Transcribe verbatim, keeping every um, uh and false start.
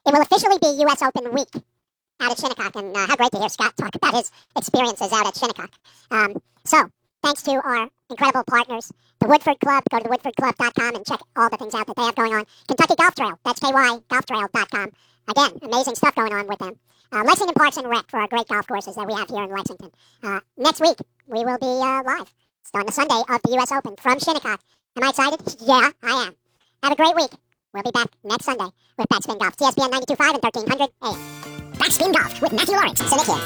it will officially be U S Open week out at Shinnecock, and uh, how great to hear Scott talk about his experiences out at Shinnecock. Um, so, thanks to our incredible partners, the Woodford Club. Go to the woodford club dot com and check all the things out that they have going on. Kentucky Golf Trail, that's K Y, golf trail dot com. Again, amazing stuff going on with them. Uh, Lexington Parks and Rec for our great golf courses that we have here in Lexington. Uh, next week, we will be uh, live. It's on the Sunday of the U S Open from Shinnecock. Am I excited? Yeah, I am. Have a great week. We'll be back next Sunday with Backspin Golf. T S B N ninety-two point five and thirteen hundred A M. Backspin Golf with Matthew Lawrence. Send it here.